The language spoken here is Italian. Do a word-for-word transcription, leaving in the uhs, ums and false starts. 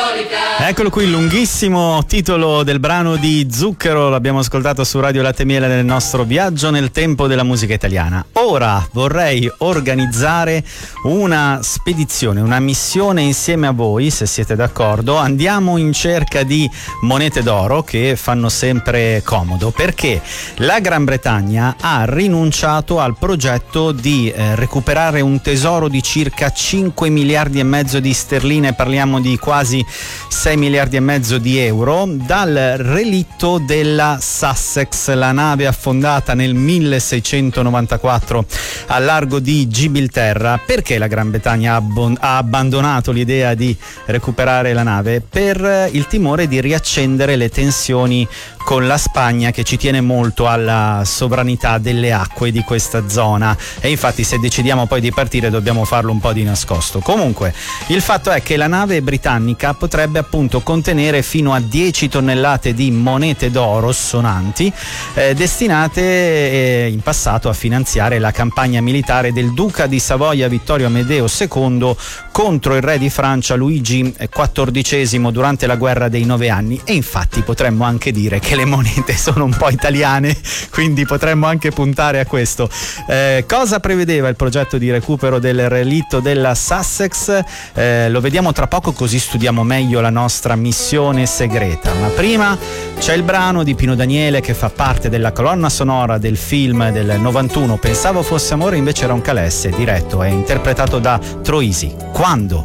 Eccolo qui, il lunghissimo titolo del brano di Zucchero, l'abbiamo ascoltato su Radio Latte e Miele nel nostro viaggio nel tempo della musica italiana. Ora vorrei organizzare una spedizione, una missione insieme a voi, se siete d'accordo. Andiamo in cerca di monete d'oro che fanno sempre comodo, perché la Gran Bretagna ha rinunciato al progetto di eh, recuperare un tesoro di circa cinque miliardi e mezzo di sterline, parliamo di quasi sei miliardi e mezzo di euro, dal relitto della Sussex, la nave affondata nel milleseicentonovantaquattro al largo di Gibilterra. Perché la Gran Bretagna ha, abbon- ha abbandonato l'idea di recuperare la nave? Per il timore di riaccendere le tensioni con la Spagna, che ci tiene molto alla sovranità delle acque di questa zona, e infatti se decidiamo poi di partire dobbiamo farlo un po' di nascosto. Comunque il fatto è che la nave britannica potrebbe appunto contenere fino a dieci tonnellate di monete d'oro sonanti, eh, destinate eh, in passato a finanziare la campagna militare del duca di Savoia Vittorio Amedeo secondo contro il re di Francia Luigi quattordicesimo durante la guerra dei nove anni. E infatti potremmo anche dire che le monete sono un po' italiane, quindi potremmo anche puntare a questo. Eh, cosa prevedeva il progetto di recupero del relitto della Sussex? Eh, lo vediamo tra poco, così studiamo meglio la nostra missione segreta. Ma prima c'è il brano di Pino Daniele che fa parte della colonna sonora del film del novantuno Pensavo fosse amore, invece era un calesse, diretto e interpretato da Troisi. Quando?